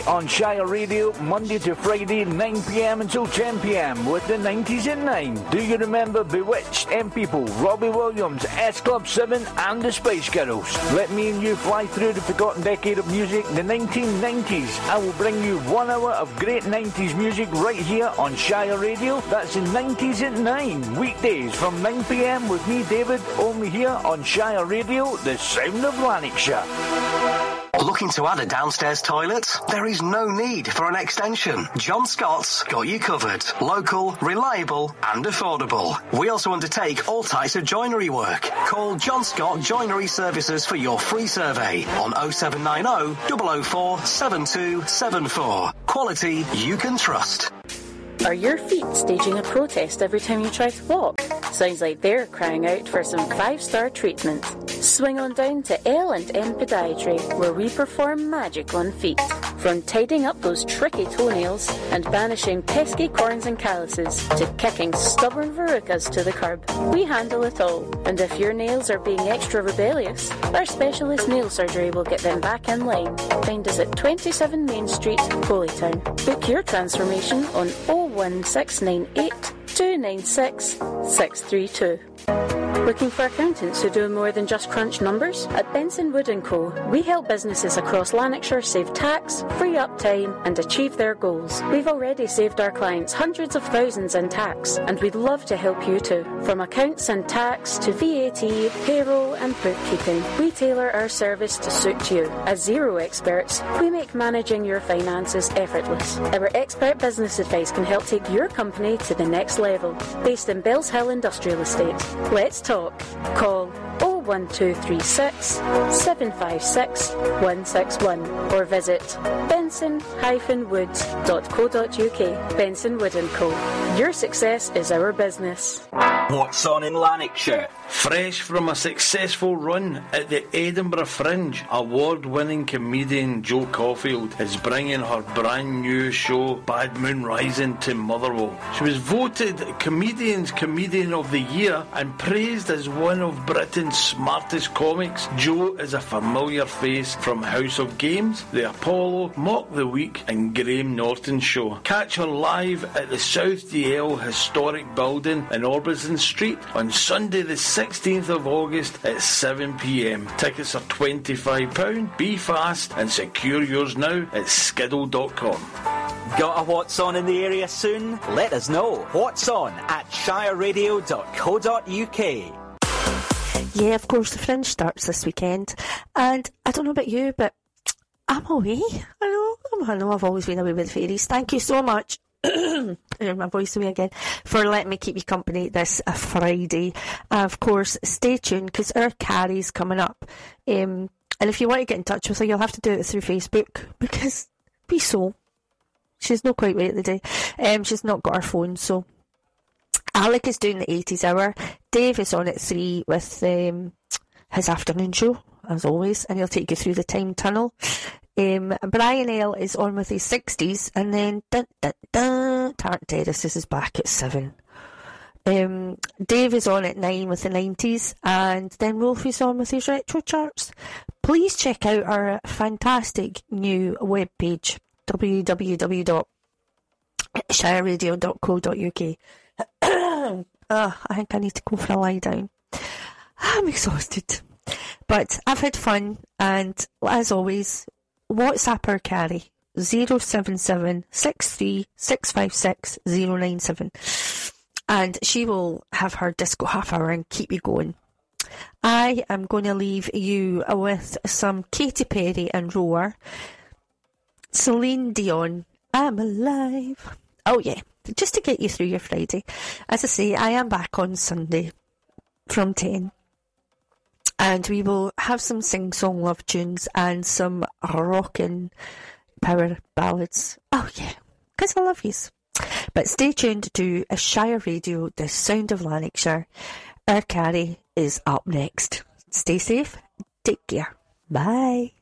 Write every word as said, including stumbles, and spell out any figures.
on Shire Radio, Monday to Friday, nine p.m. until ten p.m. with the nineties at nine. Do you remember Bewitched, M People, Robbie Williams, S Club seven and the Spice Girls? Let me and you fly through the forgotten decade of music, the nineteen nineties. I will bring you one hour of great nineties music right here on Shire Radio. That's the nineties at nine, weekdays from nine p.m. with me, David, only here on Shire Radio, the sound of Lanarkshire. Looking to add a downstairs toilet? There is no need for an extension. John Scott's got you covered. Local, reliable and affordable. We also undertake all types of joinery work. Call John Scott Joinery Services for your free survey on oh seven nine oh, oh oh four, seven two seven four. Quality you can trust. Are your feet staging a protest every time you try to walk? Sounds like they're crying out for some five-star treatment. Swing on down to L and M Podiatry, where we perform magic on feet. From tidying up those tricky toenails and banishing pesky corns and calluses to kicking stubborn verrucas to the curb, we handle it all. And if your nails are being extra rebellious, our specialist nail surgery will get them back in line. Find us at twenty-seven Main Street, Holytown. Book your transformation on oh one six nine eight, two nine six, six three two. Looking for accountants who do more than just crunch numbers? At Benson Wood and Co, we help businesses across Lanarkshire save tax, free up time and achieve their goals. We've already saved our clients hundreds of thousands in tax, and we'd love to help you too. From accounts and tax to V A T, payroll and bookkeeping, we tailor our service to suit you. As zero experts, we make managing your finances effortless. Our expert business advice can help take your company to the next level. Based in Bells Hill Industrial Estate. Let's talk. Call oh one two three six, seven five six, one six one or visit benson dash woods dot co dot uk. Benson Wood and Co. Your success is our business. What's on in Lanarkshire? Fresh from a successful run at the Edinburgh Fringe, award-winning comedian Jo Caulfield is bringing her brand new show Bad Moon Rising to Motherwell. She was voted Comedian's Comedian of the Year and praised as one of Britain's smartest comics. Jo is a familiar face from House of Games, The Apollo, Mock the Week and Graham Norton's show. Catch her live at the South D L Historic Building in Orbison Street on Sunday the sixteenth of August at seven p.m. Tickets are twenty-five pounds. Be fast and secure yours now at skiddle dot com. Got a What's On in the area soon? Let us know. What's On at shire radio dot co dot uk. Yeah, of course, the Fringe starts this weekend. And I don't know about you, but I'm away. I know, I know I've always been away with the fairies. Thank you so much. My voice away again, for letting me keep you company this uh, Friday. Uh, of course, stay tuned because our Carrie's coming up. Um, and if you want to get in touch with her, you'll have to do it through Facebook because be so. She's not quite right at the day. Um, she's not got her phone, so Alec is doing the eighties hour. Dave is on at three with um, his afternoon show, as always, and he'll take you through the time tunnel. Um, Brian L is on with his sixties, and then dun, dun, dun, Tarrant Terraces is back at seven. Um, Dave is on at nine with the nineties, and then Wolfie's on with his retro charts. Please check out our fantastic new webpage, w w w dot shire radio dot co dot uk. oh, I think I need to go for a lie down. I'm exhausted, but I've had fun, and as always, WhatsApp her Carrie zero seven seven six three six five six zero nine seven, and she will have her disco half hour and keep you going. I am going to leave you with some Katy Perry and Roar, Celine Dion, I'm Alive. Oh yeah, just to get you through your Friday. As I say, I am back on Sunday from ten. And we will have some sing-song love tunes and some rockin' power ballads. Oh yeah, because I love yous. But stay tuned to a Shire Radio, the sound of Lanarkshire. Our Carrie is up next. Stay safe. Take care. Bye.